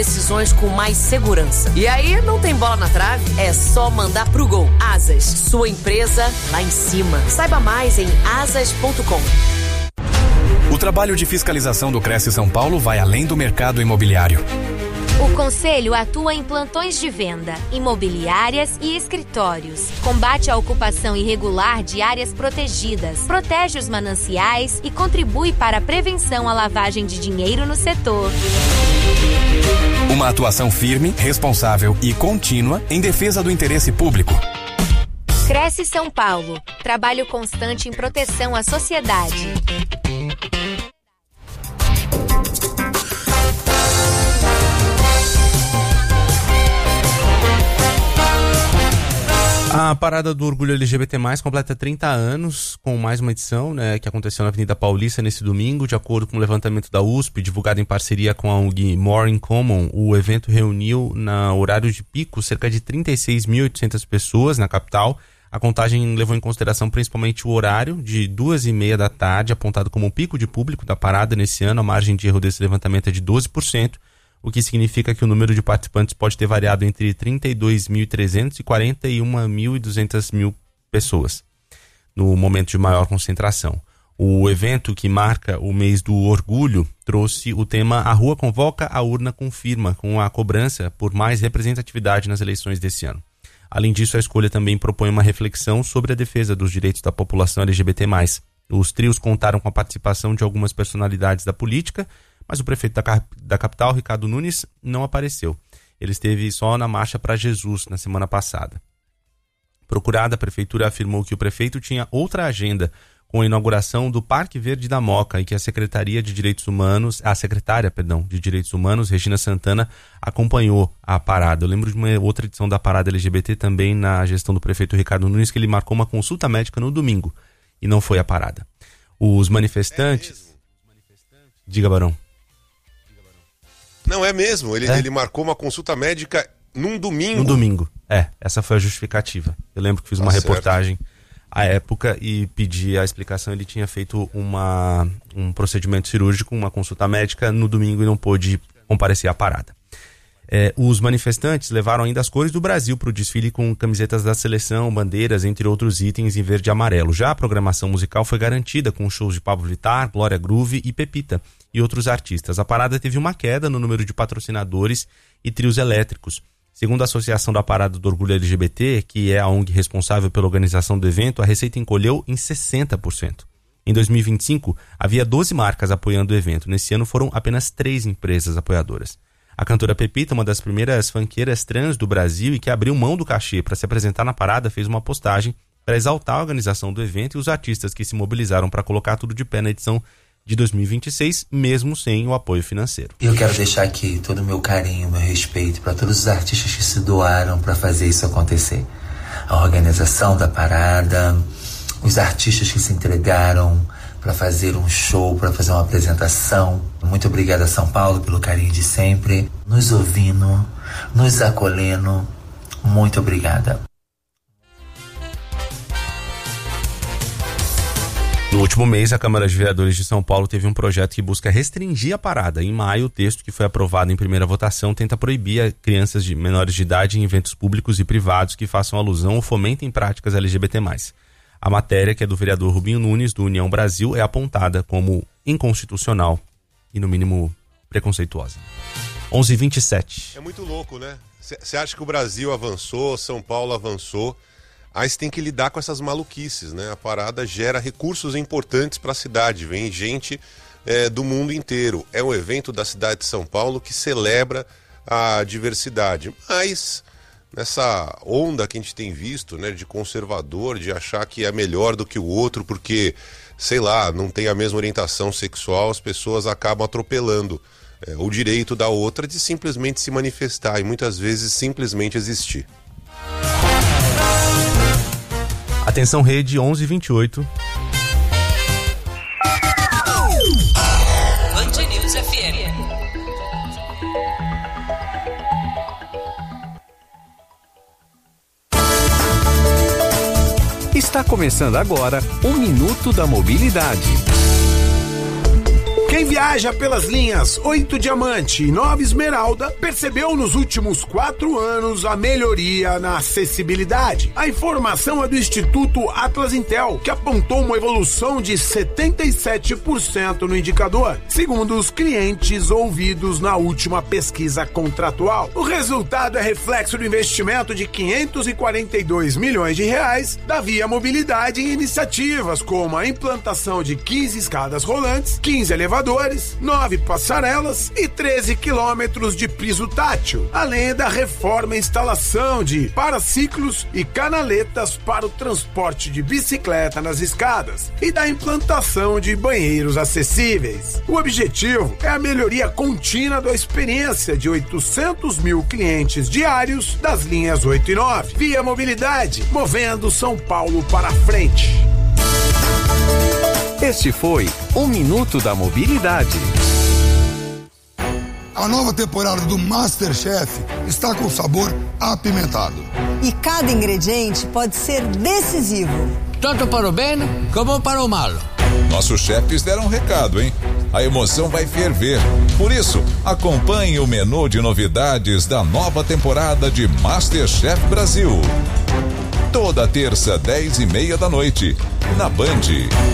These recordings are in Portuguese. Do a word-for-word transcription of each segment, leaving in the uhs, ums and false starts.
Decisões com mais segurança. E aí, não tem bola na trave? É só mandar pro gol. Asas, sua empresa lá em cima. Saiba mais em asas ponto com. O trabalho de fiscalização do Cresce São Paulo vai além do mercado imobiliário. O Conselho atua em plantões de venda, imobiliárias e escritórios. Combate a ocupação irregular de áreas protegidas, protege os mananciais e contribui para a prevenção à lavagem de dinheiro no setor. Uma atuação firme, responsável e contínua em defesa do interesse público. Cresce São Paulo. Trabalho constante em proteção à sociedade. A Parada do Orgulho L G B T mais, completa trinta anos, com mais uma edição, né, que aconteceu na Avenida Paulista nesse domingo. De acordo com o levantamento da U S P, divulgado em parceria com a O N G More in Common, o evento reuniu, na horário de pico, cerca de trinta e seis mil e oitocentas pessoas na capital. A contagem levou em consideração principalmente o horário de duas e meia da tarde, apontado como o pico de público da parada nesse ano. A margem de erro desse levantamento é de doze por cento. O que significa que o número de participantes pode ter variado entre trinta e dois mil e trezentos e quarenta e um mil e duzentas mil pessoas, no momento de maior concentração. O evento, que marca o mês do orgulho, trouxe o tema "A Rua Convoca, a Urna Confirma", com a cobrança por mais representatividade nas eleições desse ano. Além disso, a escolha também propõe uma reflexão sobre a defesa dos direitos da população L G B T mais. Os trios contaram com a participação de algumas personalidades da política, mas o prefeito da, da capital, Ricardo Nunes, não apareceu. Ele esteve só na Marcha para Jesus na semana passada. Procurada, a prefeitura afirmou que o prefeito tinha outra agenda, com a inauguração do Parque Verde da Moca, e que a Secretaria de Direitos Humanos, a secretária, perdão, de Direitos Humanos, Regina Santana, acompanhou a parada. Eu lembro de uma outra edição da parada L G B T também na gestão do prefeito Ricardo Nunes, que ele marcou uma consulta médica no domingo e não foi a parada. Os manifestantes... É Diga, Barão. Não, é mesmo. Ele, é? ele marcou uma consulta médica num domingo. No domingo. É, essa foi a justificativa. Eu lembro que fiz uma tá reportagem à época e pedi a explicação. Ele tinha feito uma, um procedimento cirúrgico, uma consulta médica no domingo e não pôde comparecer à parada. É, os manifestantes levaram ainda as cores do Brasil para o desfile, com camisetas da seleção, bandeiras, entre outros itens em verde e amarelo. Já a programação musical foi garantida com shows de Pablo Vittar, Glória Groove e Pepita e outros artistas. A parada teve uma queda no número de patrocinadores e trios elétricos. Segundo a Associação da Parada do Orgulho L G B T, que é a O N G responsável pela organização do evento, a receita encolheu em sessenta por cento. Em dois mil e vinte e cinco, havia doze marcas apoiando o evento. Nesse ano foram apenas três empresas apoiadoras. A cantora Pepita, uma das primeiras funkeiras trans do Brasil e que abriu mão do cachê para se apresentar na parada, fez uma postagem para exaltar a organização do evento e os artistas que se mobilizaram para colocar tudo de pé na edição de dois mil e vinte e seis, mesmo sem o apoio financeiro. Eu quero deixar aqui todo o meu carinho, meu respeito para todos os artistas que se doaram para fazer isso acontecer. A organização da parada, os artistas que se entregaram para fazer um show, para fazer uma apresentação. Muito obrigada, São Paulo, pelo carinho de sempre, nos ouvindo, nos acolhendo. Muito obrigada. No último mês, a Câmara de Vereadores de São Paulo teve um projeto que busca restringir a parada. Em maio, o texto que foi aprovado em primeira votação tenta proibir crianças de menores de idade em eventos públicos e privados que façam alusão ou fomentem práticas L G B T mais. A matéria, que é do vereador Rubinho Nunes, do União Brasil, é apontada como inconstitucional e, no mínimo, preconceituosa. onze e vinte e sete. É muito louco, né? Você acha que o Brasil avançou, São Paulo avançou, aí você tem que lidar com essas maluquices, né? A parada gera recursos importantes para a cidade, vem gente é, do mundo inteiro. É um evento da cidade de São Paulo que celebra a diversidade, mas nessa onda que a gente tem visto, né, de conservador, de achar que é melhor do que o outro porque, sei lá, não tem a mesma orientação sexual, as pessoas acabam atropelando é, o direito da outra de simplesmente se manifestar e muitas vezes simplesmente existir. Atenção, rede, onze e vinte e oito. Band News F M. Está começando agora o Minuto da Mobilidade. Quem Quem viaja pelas linhas oito Diamante e nove Esmeralda percebeu nos últimos quatro anos a melhoria na acessibilidade. A informação é do Instituto Atlas Intel, que apontou uma evolução de setenta e sete por cento no indicador, segundo os clientes ouvidos na última pesquisa contratual. O resultado é reflexo do investimento de quinhentos e quarenta e dois milhões de reais da Via Mobilidade em iniciativas como a implantação de quinze escadas rolantes, quinze elevadores, nove passarelas e treze quilômetros de piso tátil, além da reforma e instalação de paraciclos e canaletas para o transporte de bicicleta nas escadas e da implantação de banheiros acessíveis. O objetivo é a melhoria contínua da experiência de oitocentos mil clientes diários das linhas oito e nove. Via Mobilidade, movendo São Paulo para frente. Este foi o Minuto da Mobilidade. A nova temporada do MasterChef está com sabor apimentado. E cada ingrediente pode ser decisivo. Tanto para o bem como para o mal. Nossos chefes deram um recado, hein? A emoção vai ferver. Por isso, acompanhe o menu de novidades da nova temporada de MasterChef Brasil. Toda terça, dez e meia da noite, na Band.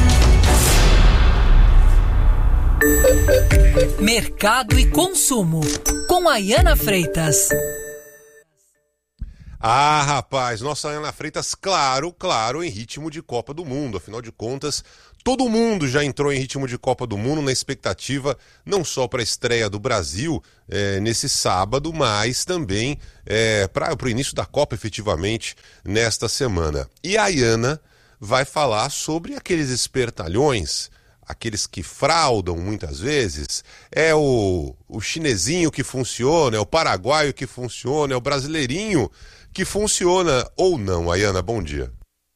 Mercado e consumo, com Ayana Freitas. Ah, rapaz, nossa Ayana Freitas, claro, claro, em ritmo de Copa do Mundo. Afinal de contas, todo mundo já entrou em ritmo de Copa do Mundo na expectativa não só para a estreia do Brasil é, nesse sábado, mas também é, para o início da Copa, efetivamente, nesta semana. E a Ayana vai falar sobre aqueles espertalhões, aqueles que fraudam muitas vezes. É o, o chinesinho que funciona, é o paraguaio que funciona, é o brasileirinho que funciona ou não. Ayana, bom dia.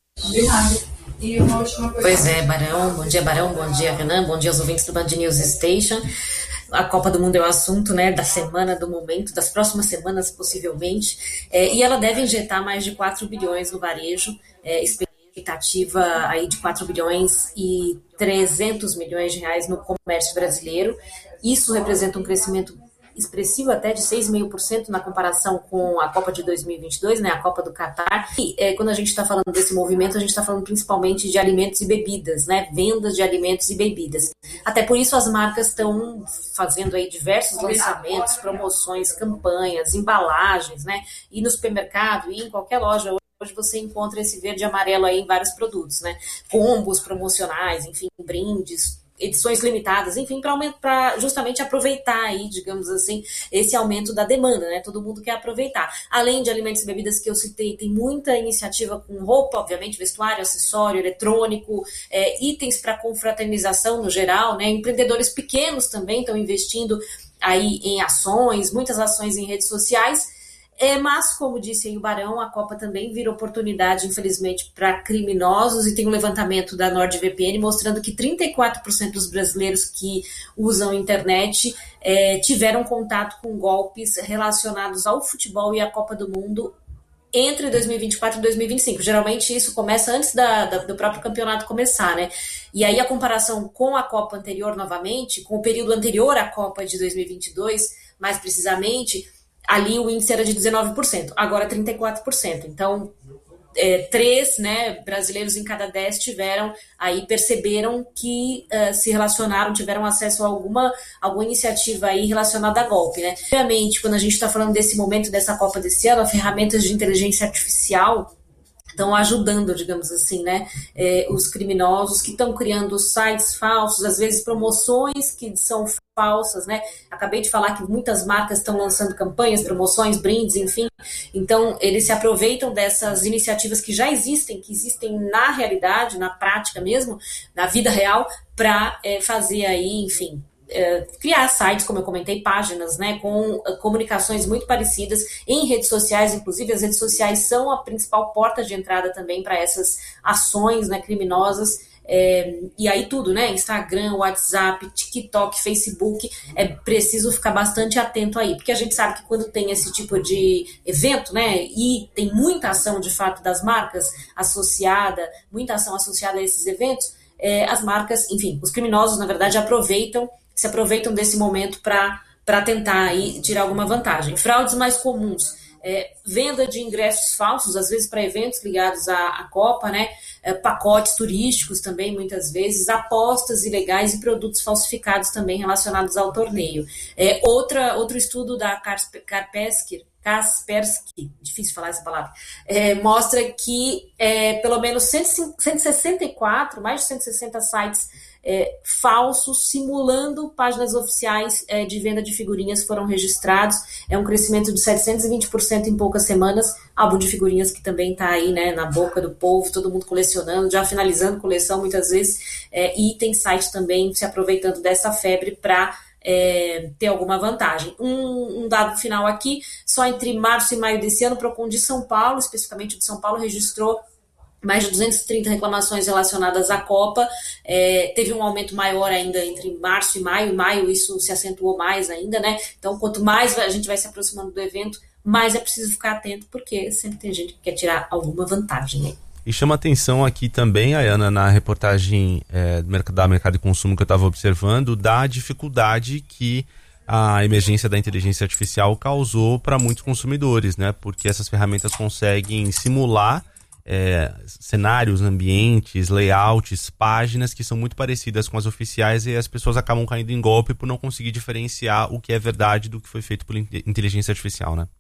Pois é, Barão, bom dia Barão, bom dia Renan, bom dia aos ouvintes do Band News Station. A Copa do Mundo é o assunto, né, da semana, do momento, das próximas semanas possivelmente, é, e ela deve injetar mais de quatro bilhões no varejo, é, expectativa aí de quatro bilhões e trezentos milhões de reais no comércio brasileiro. Isso representa um crescimento expressivo até de seis vírgula cinco por cento na comparação com a Copa de dois mil e vinte e dois, né, a Copa do Catar. E é, quando a gente está falando desse movimento, a gente está falando principalmente de alimentos e bebidas, né, vendas de alimentos e bebidas. Até por isso as marcas estão fazendo aí diversos lançamentos, promoções, campanhas, embalagens, né, e no supermercado e em qualquer loja hoje você encontra esse verde e amarelo aí em vários produtos, né, combos promocionais, enfim, brindes, edições limitadas, enfim, para justamente aproveitar aí, digamos assim, esse aumento da demanda, né? Todo mundo quer aproveitar. Além de alimentos e bebidas que eu citei, tem muita iniciativa com roupa, obviamente, vestuário, acessório, eletrônico, é, itens para confraternização no geral, né? Empreendedores pequenos também estão investindo aí em ações, muitas ações em redes sociais. É, mas, como disse aí o Barão, a Copa também vira oportunidade, infelizmente, para criminosos, e tem um levantamento da NordVPN mostrando que trinta e quatro por cento dos brasileiros que usam a internet é, tiveram contato com golpes relacionados ao futebol e à Copa do Mundo entre dois mil e vinte e quatro e dois mil e vinte e cinco. Geralmente isso começa antes da, da, do próprio campeonato começar, né? E aí a comparação com a Copa anterior, novamente, com o período anterior à Copa de dois mil e vinte e dois, mais precisamente, ali o índice era de dezenove por cento, agora trinta e quatro por cento. Então, é, três, né, brasileiros em cada dez tiveram, aí perceberam que uh, se relacionaram, tiveram acesso a alguma, alguma iniciativa aí relacionada a golpe, né? Obviamente, quando a gente está falando desse momento, dessa Copa desse ano, as ferramentas de inteligência artificial estão ajudando, digamos assim, né, é, os criminosos que estão criando sites falsos, às vezes promoções que são falsas, né, acabei de falar que muitas marcas estão lançando campanhas, promoções, brindes, enfim, então eles se aproveitam dessas iniciativas que já existem, que existem na realidade, na prática mesmo, na vida real, para é, fazer aí, enfim, Uh, criar sites, como eu comentei, páginas, né, com uh, comunicações muito parecidas em redes sociais. Inclusive as redes sociais são a principal porta de entrada também para essas ações, né, criminosas, é, e aí tudo, né, Instagram, WhatsApp, TikTok, Facebook, é preciso ficar bastante atento aí, porque a gente sabe que quando tem esse tipo de evento, né, e tem muita ação de fato das marcas associada, muita ação associada a esses eventos, é, as marcas, enfim, os criminosos na verdade aproveitam, se aproveitam desse momento para tentar aí tirar alguma vantagem. Fraudes mais comuns. É, venda de ingressos falsos, às vezes para eventos ligados à, à Copa, né? É, pacotes turísticos também, muitas vezes, apostas ilegais e produtos falsificados também relacionados ao torneio. É, outra, outro estudo da Kaspersky, Kaspersky, difícil falar essa palavra, é, mostra que é, pelo menos cento e sessenta e quatro, mais de cento e sessenta sites É, falsos, simulando páginas oficiais é, de venda de figurinhas foram registrados. É um crescimento de setecentos e vinte por cento em poucas semanas. Álbum de figurinhas que também está aí, né, na boca do povo, todo mundo colecionando, já finalizando coleção muitas vezes, é, e tem site também se aproveitando dessa febre para é, ter alguma vantagem. Um, um dado final aqui, só entre março e maio desse ano, o Procon de São Paulo, especificamente de São Paulo, registrou mais de duzentas e trinta reclamações relacionadas à Copa. É, teve um aumento maior ainda entre março e maio. Em maio isso se acentuou mais ainda, né? Então, quanto mais a gente vai se aproximando do evento, mais é preciso ficar atento, porque sempre tem gente que quer tirar alguma vantagem, né? E chama atenção aqui também, Ayana, na reportagem é, da Mercado de Consumo que eu estava observando, da dificuldade que a emergência da inteligência artificial causou para muitos consumidores, né? Porque essas ferramentas conseguem simular É, cenários, ambientes, layouts, páginas que são muito parecidas com as oficiais, e as pessoas acabam caindo em golpe por não conseguir diferenciar o que é verdade do que foi feito por inteligência artificial, né?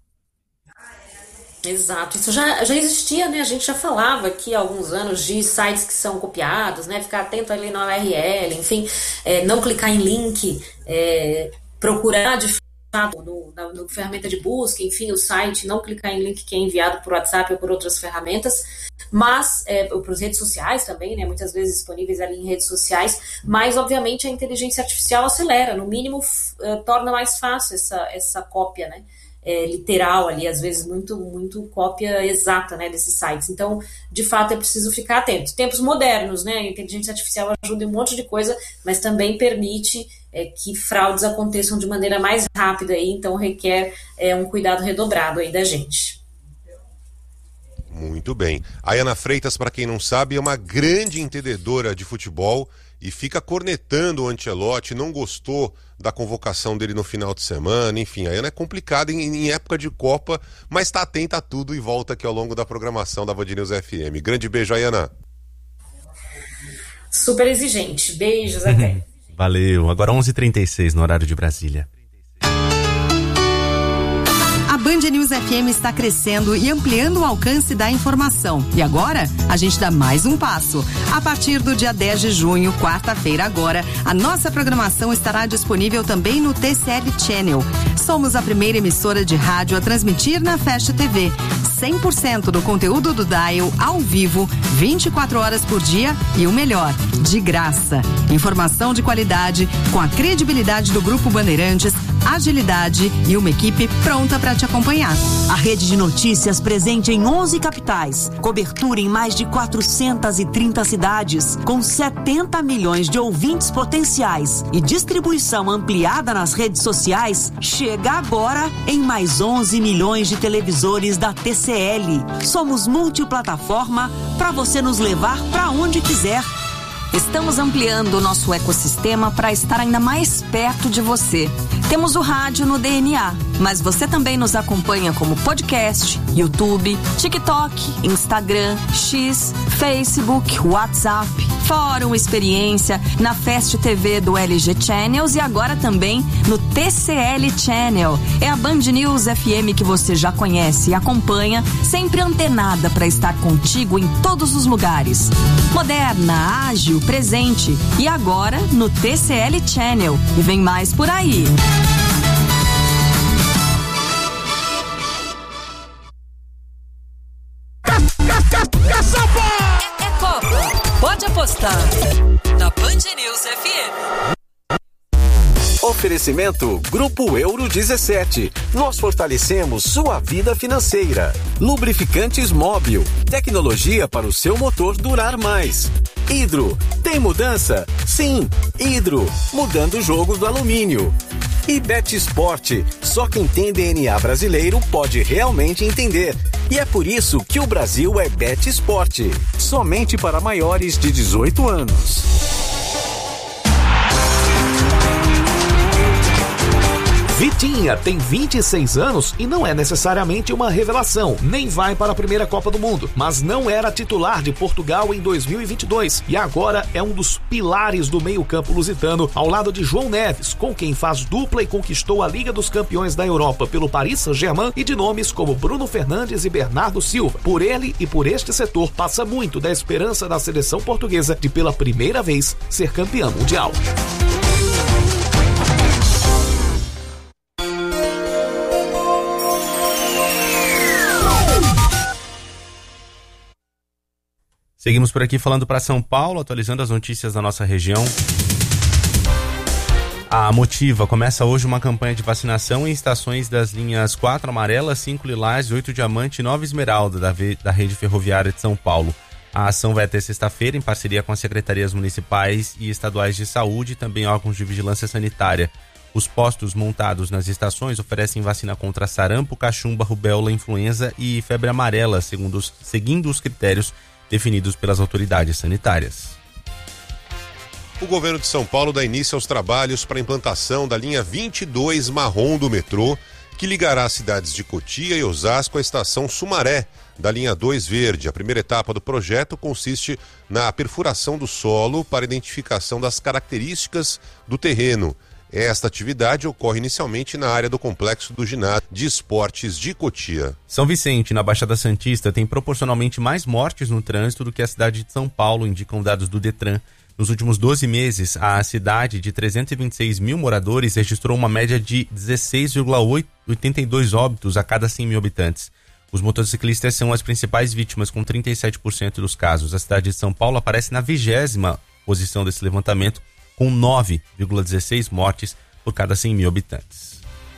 Exato, isso já, já existia, né? A gente já falava aqui há alguns anos de sites que são copiados, né? Ficar atento ali na U R L, enfim, é, não clicar em link, é, procurar de No, na, no ferramenta de busca, enfim, o site, não clicar em link que é enviado por WhatsApp ou por outras ferramentas, mas, é, por redes sociais também, né, muitas vezes disponíveis ali em redes sociais, mas, obviamente, a inteligência artificial acelera, no mínimo, f, uh, torna mais fácil essa, essa cópia, né, é, literal ali, às vezes muito, muito cópia exata, né, desses sites. Então, de fato, é preciso ficar atento. Tempos modernos, né, a inteligência artificial ajuda em um monte de coisa, mas também permite é, que fraudes aconteçam de maneira mais rápida, aí, então requer é, um cuidado redobrado aí da gente. Muito bem. A Ayana Freitas, para quem não sabe, é uma grande entendedora de futebol e fica cornetando o Ancelotti, não gostou da convocação dele no final de semana, enfim, a Ayana é complicada em, em época de Copa, mas está atenta a tudo e volta aqui ao longo da programação da Band News F M. Grande beijo, Ayana. Super exigente. Beijos, até. Valeu. Agora onze e trinta e seis no horário de Brasília. A Band News F M está crescendo e ampliando o alcance da informação. E agora, a gente dá mais um passo. A partir do dia dez de junho, quarta-feira agora, a nossa programação estará disponível também no T C L Channel. Somos a primeira emissora de rádio a transmitir na Fast T V. cem por cento do conteúdo do Dial ao vivo, vinte e quatro horas por dia e o melhor, de graça. Informação de qualidade, com a credibilidade do Grupo Bandeirantes, agilidade e uma equipe pronta para te acompanhar. A rede de notícias presente em onze capitais, cobertura em mais de quatrocentas e trinta cidades, com setenta milhões de ouvintes potenciais e distribuição ampliada nas redes sociais, chega agora em mais onze milhões de televisores da T C L. Somos multiplataforma para você nos levar para onde quiser. Estamos ampliando o nosso ecossistema para estar ainda mais perto de você. Temos o rádio no D N A, mas você também nos acompanha como podcast, YouTube, TikTok, Instagram, X, Facebook, WhatsApp, Fórum Experiência, na Fast T V do L G Channels e agora também no T C L Channel. É a Band News F M que você já conhece e acompanha, sempre antenada para estar contigo em todos os lugares. Moderna, ágil, presente e agora no T C L Channel. E vem mais por aí. É, é Copa. Pode apostar. Na Band News F M. Oferecimento Grupo Euro dezessete. Nós fortalecemos sua vida financeira. Lubrificantes Móbil. Tecnologia para o seu motor durar mais. Hidro. Tem mudança? Sim. Hidro. Mudando o jogo do alumínio. E Bet Sport. Só quem tem D N A brasileiro pode realmente entender. E é por isso que o Brasil é Bet Sport. Somente para maiores de dezoito anos. Vitinha tem vinte e seis anos e não é necessariamente uma revelação, nem vai para a primeira Copa do Mundo, mas não era titular de Portugal em dois mil e vinte e dois e agora é um dos pilares do meio-campo lusitano, ao lado de João Neves, com quem faz dupla e conquistou a Liga dos Campeões da Europa pelo Paris Saint-Germain, e de nomes como Bruno Fernandes e Bernardo Silva. Por ele e por este setor passa muito da esperança da seleção portuguesa de pela primeira vez ser campeã mundial. Seguimos por aqui falando para São Paulo, atualizando as notícias da nossa região. A Motiva começa hoje uma campanha de vacinação em estações das linhas quatro amarela, cinco lilás, oito diamante e nove esmeralda da, da rede ferroviária de São Paulo. A ação vai até sexta-feira em parceria com as secretarias municipais e estaduais de saúde e também órgãos de vigilância sanitária. Os postos montados nas estações oferecem vacina contra sarampo, cachumba, rubéola, influenza e febre amarela, segundo os, seguindo os critérios definidos pelas autoridades sanitárias. O governo de São Paulo dá início aos trabalhos para a implantação da linha vinte e dois marrom do metrô, que ligará as cidades de Cotia e Osasco à estação Sumaré, da linha dois verde. A primeira etapa do projeto consiste na perfuração do solo para identificação das características do terreno. Esta atividade ocorre inicialmente na área do complexo do ginásio de esportes de Cotia. São Vicente, na Baixada Santista, tem proporcionalmente mais mortes no trânsito do que a cidade de São Paulo, indicam dados do Detran. Nos últimos doze meses, a cidade de trezentos e vinte e seis mil moradores registrou uma média de dezesseis vírgula oitenta e dois óbitos a cada cem mil habitantes. Os motociclistas são as principais vítimas, com trinta e sete por cento dos casos. A cidade de São Paulo aparece na vigésima posição desse levantamento, com nove vírgula dezesseis mortes por cada cem mil habitantes.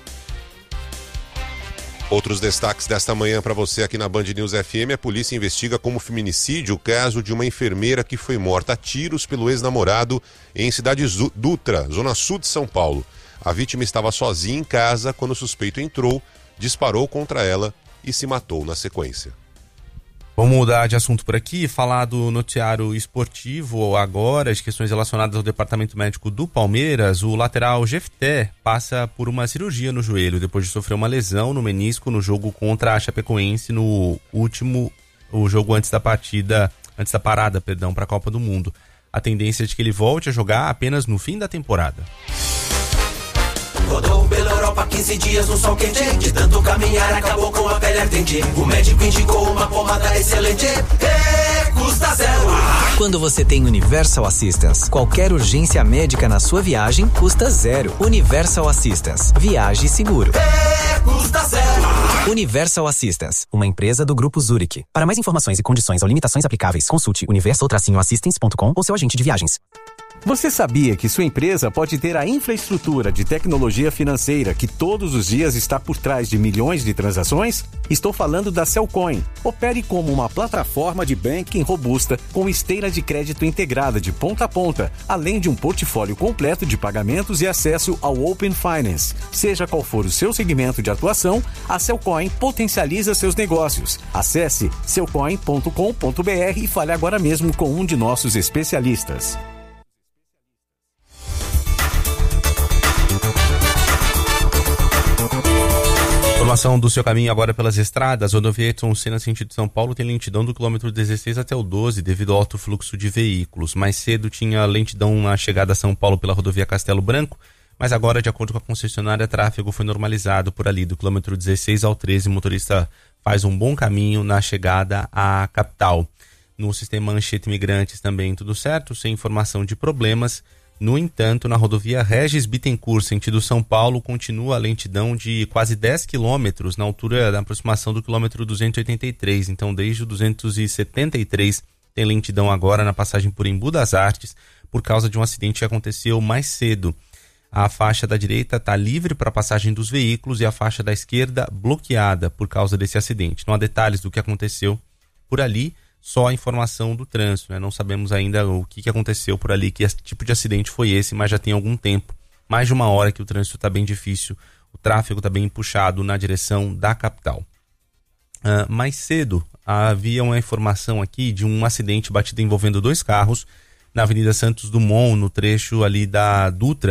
Outros destaques desta manhã para você aqui na Band News F M. A polícia investiga como feminicídio o caso de uma enfermeira que foi morta a tiros pelo ex-namorado em Cidade Dutra, zona sul de São Paulo. A vítima estava sozinha em casa quando o suspeito entrou, disparou contra ela e se matou na sequência. Vamos mudar de assunto por aqui, falar do noticiário esportivo agora, as questões relacionadas ao departamento médico do Palmeiras. O lateral Jefté passa por uma cirurgia no joelho depois de sofrer uma lesão no menisco no jogo contra a Chapecoense no último, o jogo antes da partida, antes da parada, perdão, para a Copa do Mundo. A tendência é de que ele volte a jogar apenas no fim da temporada. Rodou pela Europa quinze dias no sol quente. De tanto caminhar acabou com a pele ardente. O médico indicou uma pomada excelente. E custa zero. Quando você tem Universal Assistance, qualquer urgência médica na sua viagem custa zero. Universal Assistance. Viaje seguro. E custa zero. Universal Assistance, uma empresa do Grupo Zurich. Para mais informações e condições ou limitações aplicáveis, consulte universal assistance ponto com ou seu agente de viagens. Você sabia que sua empresa pode ter a infraestrutura de tecnologia financeira que todos os dias está por trás de milhões de transações? Estou falando da Cellcoin. Opere como uma plataforma de banking robusta com esteira de crédito integrada de ponta a ponta, além de um portfólio completo de pagamentos e acesso ao Open Finance. Seja qual for o seu segmento de atuação, a Cellcoin potencializa seus negócios. Acesse cellcoin ponto com ponto b r e fale agora mesmo com um de nossos especialistas. Informação do seu caminho agora pelas estradas. Rodovia Ayrton Senna, sentido São Paulo, tem lentidão do quilômetro dezesseis até o doze devido ao alto fluxo de veículos. Mais cedo tinha lentidão na chegada a São Paulo pela rodovia Castelo Branco, mas agora, de acordo com a concessionária, tráfego foi normalizado por ali do quilômetro dezesseis ao treze. O motorista faz um bom caminho na chegada à capital. No sistema Anchieta Imigrantes também tudo certo, sem informação de problemas. No entanto, na rodovia Regis Bittencourt, sentido São Paulo, continua a lentidão de quase dez quilômetros na altura da aproximação do quilômetro duzentos e oitenta e três. Então, desde o duzentos e setenta e três, tem lentidão agora na passagem por Embu das Artes, por causa de um acidente que aconteceu mais cedo. A faixa da direita está livre para a passagem dos veículos e a faixa da esquerda bloqueada por causa desse acidente. Não há detalhes do que aconteceu por ali, só a informação do trânsito, né? Não sabemos ainda o que, que aconteceu por ali, que tipo de acidente foi esse, mas já tem algum tempo, mais de uma hora que o trânsito está bem difícil, o tráfego está bem puxado na direção da capital. Uh, mais cedo havia uma informação aqui de um acidente batido envolvendo dois carros na Avenida Santos Dumont, no trecho ali da Dutra,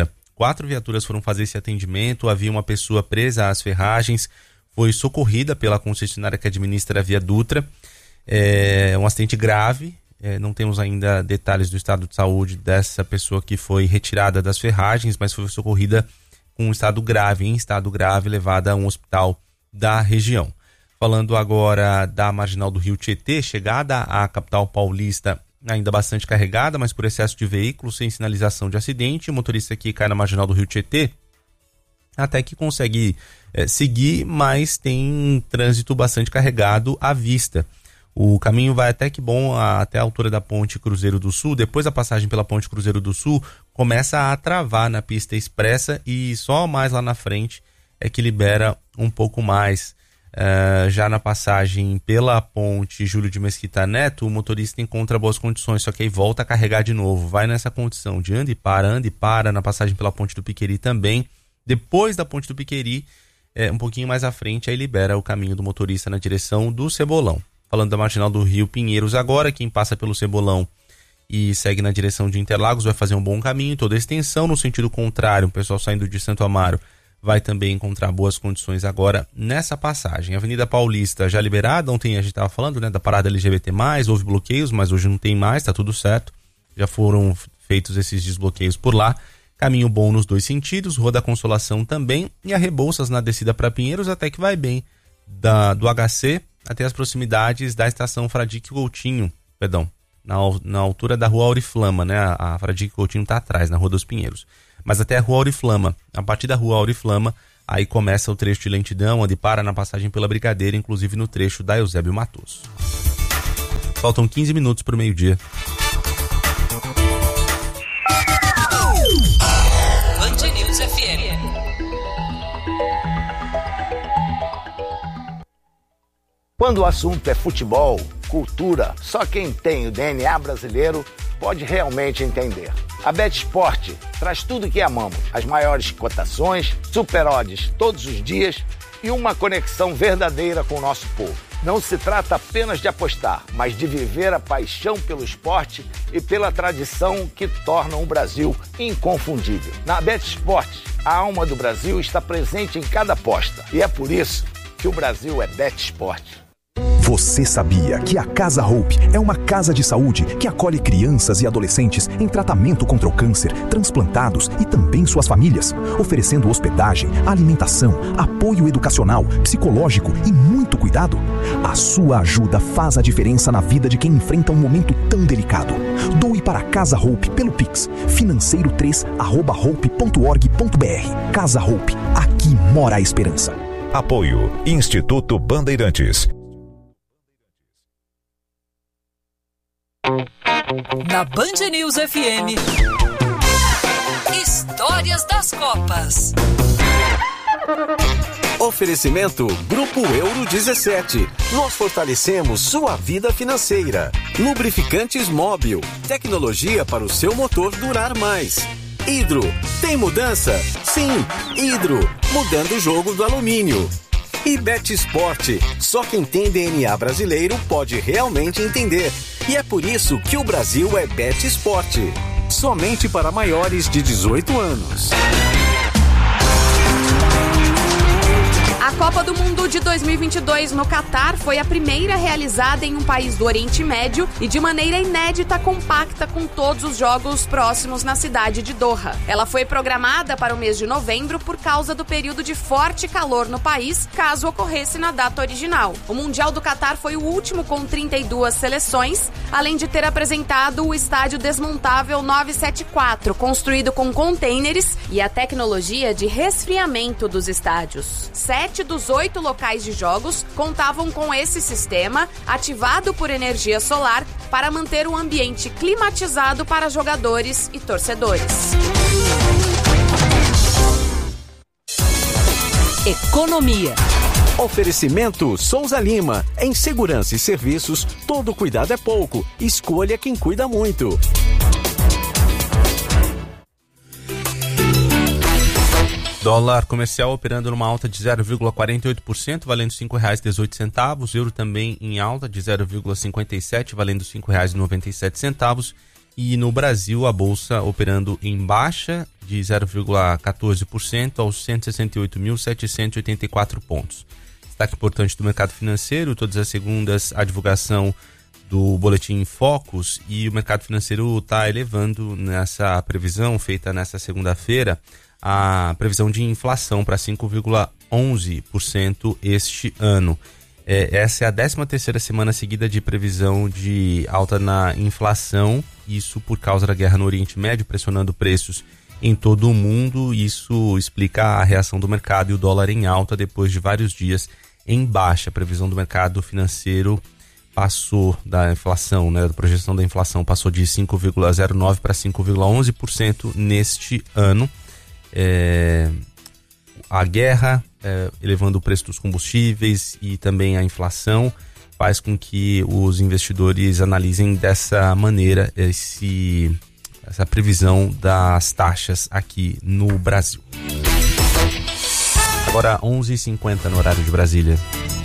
quatro viaturas foram fazer esse atendimento, havia uma pessoa presa às ferragens, foi socorrida pela concessionária que administra a Via Dutra. É um acidente grave, é, não temos ainda detalhes do estado de saúde dessa pessoa que foi retirada das ferragens, mas foi socorrida com um estado grave, em estado grave, levada a um hospital da região. Falando agora da marginal do Rio Tietê, chegada à capital paulista ainda bastante carregada, mas por excesso de veículos, sem sinalização de acidente, o motorista que cai na marginal do Rio Tietê até que consegue é, seguir, mas tem trânsito bastante carregado à vista. O caminho vai até que bom até a altura da Ponte Cruzeiro do Sul. Depois da passagem pela Ponte Cruzeiro do Sul, começa a travar na pista expressa e só mais lá na frente é que libera um pouco mais. Uh, já na passagem pela Ponte Júlio de Mesquita Neto, o motorista encontra boas condições, só que aí volta a carregar de novo. Vai nessa condição de anda e para, anda e para. Na passagem pela Ponte do Piqueri também. Depois da Ponte do Piqueri, é, um pouquinho mais à frente, aí libera o caminho do motorista na direção do Cebolão. Falando da marginal do Rio Pinheiros agora, quem passa pelo Cebolão e segue na direção de Interlagos vai fazer um bom caminho, toda a extensão. No sentido contrário, o pessoal saindo de Santo Amaro vai também encontrar boas condições agora nessa passagem. Avenida Paulista já liberada, ontem a gente estava falando, né, da parada L G B T mais, houve bloqueios, mas hoje não tem mais, tá tudo certo. Já foram feitos esses desbloqueios por lá. Caminho bom nos dois sentidos, Rua da Consolação também, e a Rebouças na descida para Pinheiros até que vai bem, da, do H C até as proximidades da estação Fradique Coutinho, perdão, na, na altura da Rua Auriflama, né? A, a Fradique Coutinho está atrás, na Rua dos Pinheiros. Mas até a Rua Auriflama, a partir da Rua Auriflama, aí começa o trecho de lentidão, onde para na passagem pela Brigadeira, inclusive no trecho da Eusébio Matoso. Faltam quinze minutos para o meio-dia. Band News F M. Quando o assunto é futebol, cultura, só quem tem o D N A brasileiro pode realmente entender. A BetSport traz tudo o que amamos, as maiores cotações, super odds todos os dias e uma conexão verdadeira com o nosso povo. Não se trata apenas de apostar, mas de viver a paixão pelo esporte e pela tradição que tornam o Brasil inconfundível. Na BetSport, a alma do Brasil está presente em cada aposta e é por isso que o Brasil é BetSport. Você sabia que a Casa Hope é uma casa de saúde que acolhe crianças e adolescentes em tratamento contra o câncer, transplantados e também suas famílias, oferecendo hospedagem, alimentação, apoio educacional, psicológico e muito cuidado? A sua ajuda faz a diferença na vida de quem enfrenta um momento tão delicado. Doe para a Casa Hope pelo Pix, financeiro três arroba hope ponto org ponto br. Casa Hope, aqui mora a esperança. Apoio Instituto Bandeirantes. Na Band News F M, Histórias das Copas. Oferecimento Grupo Euro dezessete. Nós fortalecemos sua vida financeira. Lubrificantes Móbil. Tecnologia para o seu motor durar mais. Hidro. Tem mudança? Sim, Hidro. Mudando o jogo do alumínio. E BetSport. Só quem tem D N A brasileiro pode realmente entender. E é por isso que o Brasil é BetSport. Somente para maiores de dezoito anos. A Copa do Mundo de dois mil e vinte e dois no Catar foi a primeira realizada em um país do Oriente Médio e de maneira inédita compacta, com todos os jogos próximos na cidade de Doha. Ela foi programada para o mês de novembro por causa do período de forte calor no país, caso ocorresse na data original. O Mundial do Catar foi o último com trinta e duas seleções, além de ter apresentado o estádio desmontável novecentos e setenta e quatro, construído com containers e a tecnologia de resfriamento dos estádios. Sete dos oito locais de jogos contavam com esse sistema, ativado por energia solar, para manter o ambiente climatizado para jogadores e torcedores. Economia. Oferecimento Souza Lima. Em segurança e serviços, todo cuidado é pouco. Escolha quem cuida muito. Dólar comercial operando numa alta de zero vírgula quarenta e oito por cento, valendo cinco reais e dezoito centavos. Euro também em alta de zero vírgula cinquenta e sete por cento, valendo cinco reais e noventa e sete centavos. E no Brasil, a bolsa operando em baixa de zero vírgula quatorze por cento aos cento e sessenta e oito mil, setecentos e oitenta e quatro pontos. Destaque importante do mercado financeiro: todas as segundas a divulgação do boletim Focus, e o mercado financeiro está elevando nessa previsão feita nessa segunda-feira a previsão de inflação para cinco vírgula onze por cento este ano. É, essa é a décima terceira semana seguida de previsão de alta na inflação, isso por causa da guerra no Oriente Médio, pressionando preços em todo o mundo. Isso explica a reação do mercado e o dólar em alta depois de vários dias em baixa. A previsão do mercado financeiro passou da inflação, né, da projeção da inflação passou de cinco vírgula zero nove por cento para cinco vírgula onze por cento neste ano. É, a guerra é, elevando o preço dos combustíveis e também a inflação faz com que os investidores analisem dessa maneira esse, essa previsão das taxas aqui no Brasil. Agora onze e cinquenta no horário de Brasília.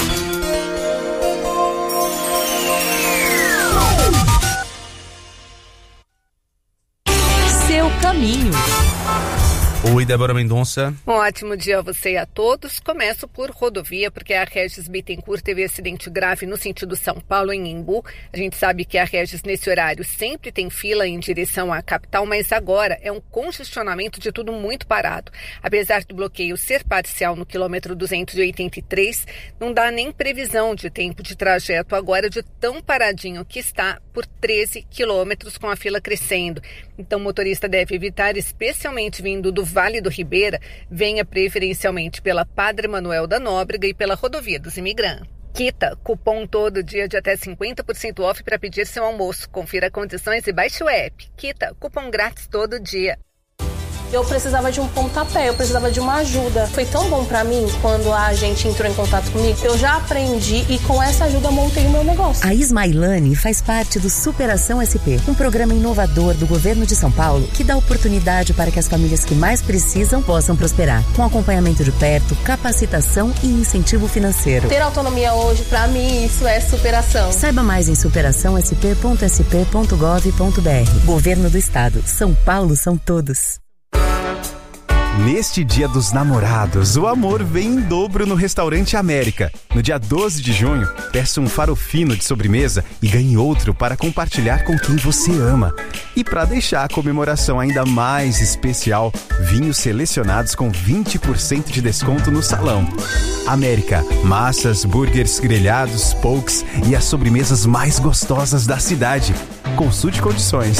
Seu caminho. Oi, Débora Mendonça. Um ótimo dia a você e a todos. Começo por rodovia, porque a Regis Bittencourt teve acidente grave no sentido São Paulo, em Embu. A gente sabe que a Regis, nesse horário, sempre tem fila em direção à capital, mas agora é um congestionamento de tudo muito parado. Apesar do bloqueio ser parcial no quilômetro duzentos e oitenta e três, não dá nem previsão de tempo de trajeto agora, de tão paradinho que está, por treze quilômetros, com a fila crescendo. Então o motorista deve evitar, especialmente vindo do Vale do Ribeira, venha preferencialmente pela Padre Manuel da Nóbrega e pela Rodovia dos Imigrantes. Quita, cupom todo dia de até cinquenta por cento off para pedir seu almoço. Confira condições e baixe o app. Quita, cupom grátis todo dia. Eu precisava de um pontapé, eu precisava de uma ajuda. Foi tão bom pra mim quando a gente entrou em contato comigo. Eu já aprendi e com essa ajuda montei o meu negócio. A Ismailane faz parte do Superação S P, um programa inovador do governo de São Paulo que dá oportunidade para que as famílias que mais precisam possam prosperar, com acompanhamento de perto, capacitação e incentivo financeiro. Ter autonomia hoje, pra mim, isso é superação. Saiba mais em superação s p ponto s p ponto gov ponto b r. Governo do Estado. São Paulo são todos. Neste Dia dos Namorados, o amor vem em dobro no Restaurante América. No dia doze de junho, peça um farofino de sobremesa e ganhe outro para compartilhar com quem você ama. E para deixar a comemoração ainda mais especial, vinhos selecionados com vinte por cento de desconto no salão. América, massas, burgers, grelhados, pokes e as sobremesas mais gostosas da cidade. Consulte condições.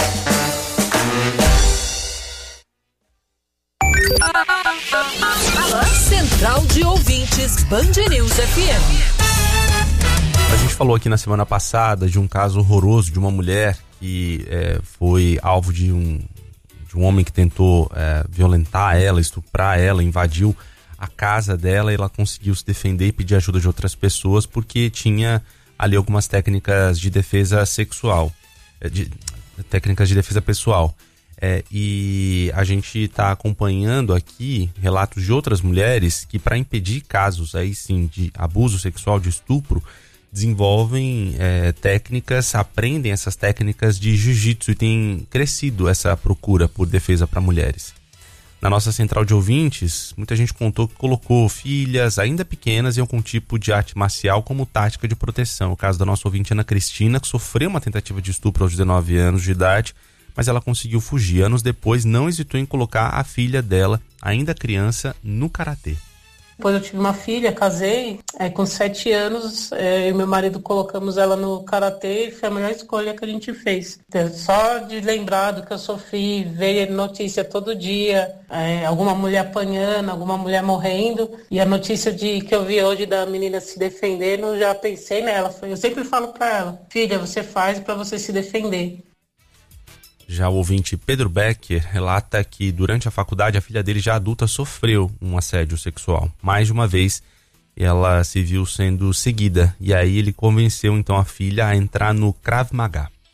Central de Ouvintes Band News F M. A gente falou aqui na semana passada de um caso horroroso de uma mulher que é, foi alvo de um, de um homem que tentou é, violentar ela, estuprar ela, invadiu a casa dela e ela conseguiu se defender e pedir ajuda de outras pessoas porque tinha ali algumas técnicas de defesa sexual, de, técnicas de defesa pessoal. É, e a gente está acompanhando aqui relatos de outras mulheres que, para impedir casos aí sim de abuso sexual, de estupro, desenvolvem é, técnicas, aprendem essas técnicas de jiu-jitsu, e tem crescido essa procura por defesa para mulheres. Na nossa central de ouvintes, muita gente contou que colocou filhas ainda pequenas em algum tipo de arte marcial como tática de proteção. O caso da nossa ouvinte Ana Cristina, que sofreu uma tentativa de estupro aos dezenove anos de idade, mas ela conseguiu fugir. Anos depois, não hesitou em colocar a filha dela, ainda criança, no karatê. Depois eu tive uma filha, casei, é, com sete anos, é, eu e meu marido colocamos ela no karatê e foi a melhor escolha que a gente fez. Então, só de lembrar do que eu sofri, ver notícia todo dia, é, alguma mulher apanhando, alguma mulher morrendo, e a notícia de, que eu vi hoje da menina se defendendo, eu já pensei nela. Eu sempre falo pra ela, filha, você faz pra você se defender. Já o ouvinte Pedro Becker relata que durante a faculdade a filha dele já adulta sofreu um assédio sexual. Mais de uma vez ela se viu sendo seguida e aí ele convenceu então a filha a entrar no Krav Maga.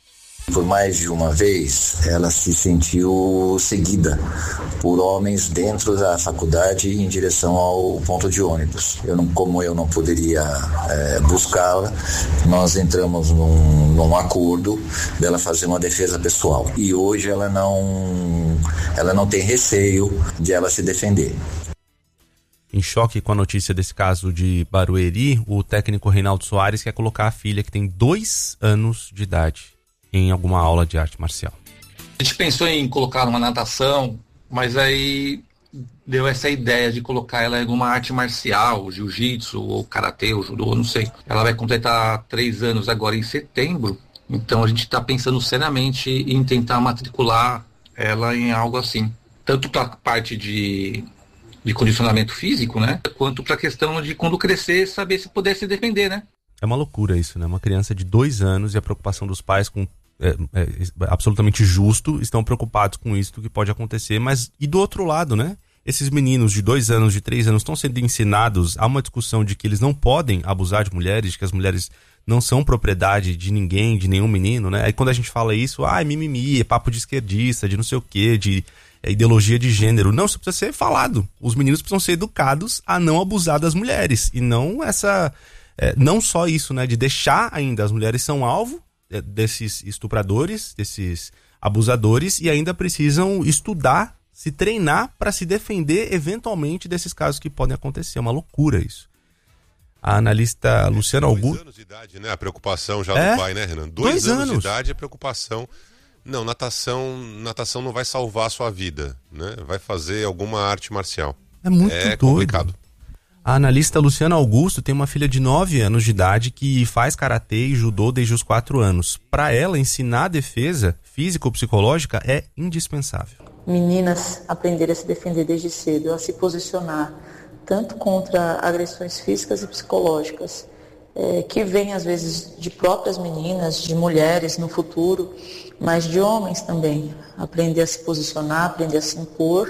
Por mais de uma vez, ela se sentiu seguida por homens dentro da faculdade em direção ao ponto de ônibus. Eu não, como eu não poderia é, buscá-la, nós entramos num, num acordo dela fazer uma defesa pessoal. E hoje ela não, ela não tem receio de ela se defender. Em choque com a notícia desse caso de Barueri, o técnico Reinaldo Soares quer colocar a filha, que tem dois anos de idade, em alguma aula de arte marcial. A gente pensou em colocar numa natação, mas aí deu essa ideia de colocar ela em alguma arte marcial, jiu-jitsu ou karatê ou judô, não sei. Ela vai completar três anos agora em setembro, então a gente está pensando seriamente em tentar matricular ela em algo assim. Tanto para a parte de, de condicionamento físico, né? Quanto para a questão de quando crescer, saber se puder se defender, né? É uma loucura isso, né? Uma criança de dois anos e a preocupação dos pais com É, é, absolutamente justo, estão preocupados com isso que pode acontecer, mas e do outro lado, né? Esses meninos de dois anos, de três anos estão sendo ensinados a uma discussão de que eles não podem abusar de mulheres, de que as mulheres não são propriedade de ninguém, de nenhum menino, né? Aí quando a gente fala isso, ah, é mimimi, é papo de esquerdista, de não sei o quê, de é, ideologia de gênero. Não, isso precisa ser falado. Os meninos precisam ser educados a não abusar das mulheres e não essa, é, não só isso, né? De deixar ainda as mulheres são alvo desses estupradores, desses abusadores, e ainda precisam estudar, se treinar para se defender eventualmente desses casos que podem acontecer. É uma loucura isso. A analista Luciana Augusto... Dois anos de idade, né? A preocupação já é? do pai, né, Renan? Dois, Dois anos, anos de idade, a preocupação... Não, natação, natação não vai salvar a sua vida, né? Vai fazer alguma arte marcial. É muito é doido. complicado. A analista Luciana Augusto tem uma filha de nove anos de idade que faz karatê e judô desde os quatro anos. Para ela, ensinar a defesa física ou psicológica é indispensável. Meninas aprenderem a se defender desde cedo, a se posicionar tanto contra agressões físicas e psicológicas, é, que vêm às vezes de próprias meninas, de mulheres no futuro, mas de homens também. Aprender a se posicionar, aprender a se impor.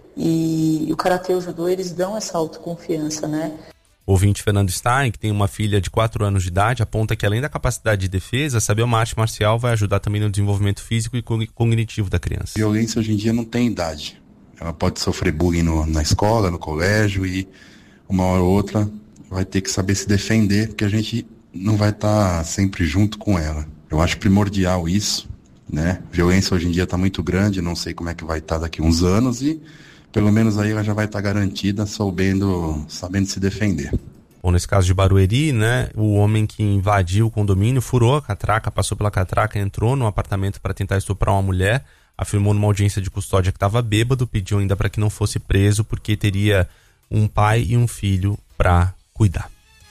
E o karatê e o judô, eles dão essa autoconfiança, né? O ouvinte Fernando Stein, que tem uma filha de quatro anos de idade, aponta que além da capacidade de defesa, saber uma arte marcial vai ajudar também no desenvolvimento físico e cognitivo da criança. Violência hoje em dia não tem idade. Ela pode sofrer bullying no, na escola, no colégio, e uma hora ou outra vai ter que saber se defender, porque a gente não vai estar tá sempre junto com ela. Eu acho primordial isso, né? Violência hoje em dia está muito grande, não sei como é que vai estar tá daqui uns anos, e pelo menos aí ela já vai estar garantida, sabendo, sabendo se defender. Bom, nesse caso de Barueri, né, o homem que invadiu o condomínio, furou a catraca, passou pela catraca, entrou no apartamento para tentar estuprar uma mulher, afirmou numa audiência de custódia que estava bêbado, pediu ainda para que não fosse preso porque teria um pai e um filho para cuidar.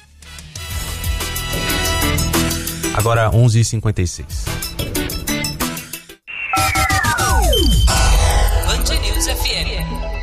Agora onze e cinquenta e seis. Band News F M.